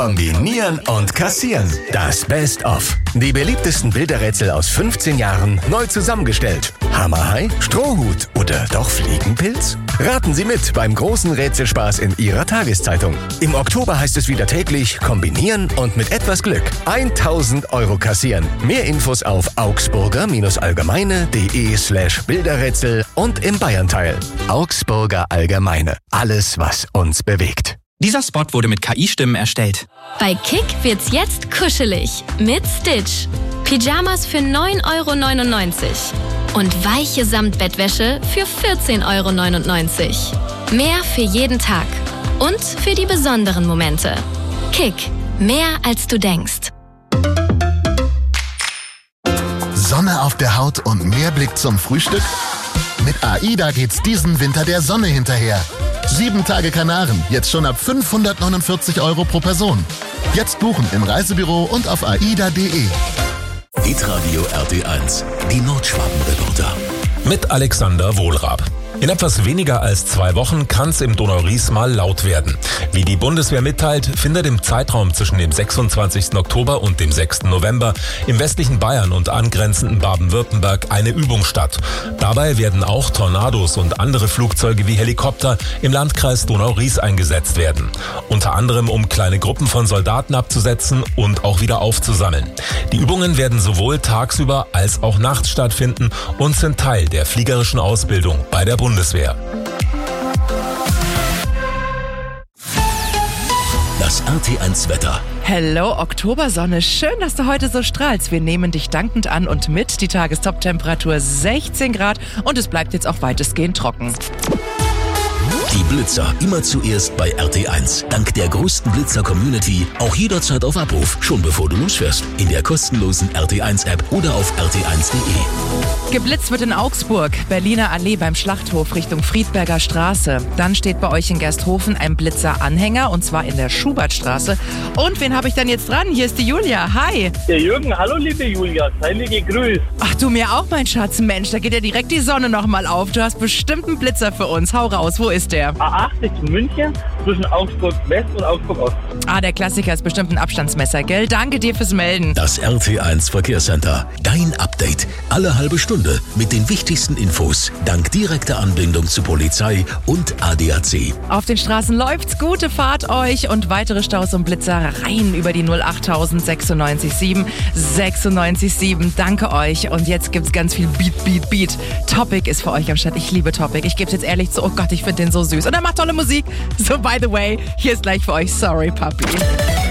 Kombinieren und kassieren. Das Best-of. Die beliebtesten Bilderrätsel aus 15 Jahren neu zusammengestellt. Hammerhai, Strohhut oder doch Fliegenpilz? Raten Sie mit beim großen Rätselspaß in Ihrer Tageszeitung. Im Oktober heißt es wieder täglich kombinieren und mit etwas Glück 1.000 € kassieren. Mehr Infos auf augsburger-allgemeine.de/Bilderrätsel und im Bayernteil. Augsburger Allgemeine. Alles, was uns bewegt. Dieser Spot wurde mit KI-Stimmen erstellt. Bei Kick wird's jetzt kuschelig mit Stitch. Pyjamas für 9,99 € und weiche Samtbettwäsche für 14,99 €. Mehr für jeden Tag und für die besonderen Momente. Kick, mehr als du denkst. Sonne auf der Haut und mehr Blick zum Frühstück? Mit AIDA geht's diesen Winter der Sonne hinterher. 7 Tage Kanaren, jetzt schon ab 549 € pro Person. Jetzt buchen im Reisebüro und auf aida.de. Hitradio RT1, die Nordschwaben-Reporter. Mit Alexander Wohlrab. In etwas weniger als 2 Wochen kann es im Donau-Ries mal laut werden. Wie die Bundeswehr mitteilt, findet im Zeitraum zwischen dem 26. Oktober und dem 6. November im westlichen Bayern und angrenzenden Baden-Württemberg eine Übung statt. Dabei werden auch Tornados und andere Flugzeuge wie Helikopter im Landkreis Donau-Ries eingesetzt werden. Unter anderem, um kleine Gruppen von Soldaten abzusetzen und auch wieder aufzusammeln. Die Übungen werden sowohl tagsüber als auch nachts stattfinden und sind Teil der fliegerischen Ausbildung bei der Bundeswehr. Das RT1 Wetter. Hello, Oktobersonne. Schön, dass du heute so strahlst. Wir nehmen dich dankend an und mit. Die Tagestop-Temperatur 16 Grad und es bleibt jetzt auch weitestgehend trocken. Die Blitzer immer zuerst bei RT1. Dank der größten Blitzer-Community auch jederzeit auf Abruf, schon bevor du losfährst. In der kostenlosen RT1-App oder auf rt1.de. Geblitzt wird in Augsburg, Berliner Allee beim Schlachthof Richtung Friedberger Straße. Dann steht bei euch in Gersthofen ein Blitzer-Anhänger und zwar in der Schubertstraße. Und wen habe ich denn jetzt dran? Hier ist die Julia. Hi. Der Jürgen. Hallo, liebe Julia. Sei mir gegrüßt. Ach, du mir auch, mein Schatz. Mensch, da geht ja direkt die Sonne nochmal auf. Du hast bestimmt einen Blitzer für uns. Hau raus, wo ist der? A80 in München zwischen Augsburg West und Augsburg Ost. Ah, der Klassiker ist bestimmt ein Abstandsmesser, gell? Danke dir fürs Melden. Das RT1 Verkehrscenter. Dein Update. Alle halbe Stunde mit den wichtigsten Infos. Dank direkter Anbindung zu Polizei und ADAC. Auf den Straßen läuft's. Gute Fahrt euch und weitere Staus und Blitzer rein über die 08000 967 967. Danke euch. Und jetzt gibt's ganz viel Beat. Topic ist für euch am Start. Ich liebe Topic. Ich geb's jetzt ehrlich zu. Oh Gott, ich finde den so süß. Und er macht tolle Musik. So, by the way, hier ist gleich für euch Sorry Puppy.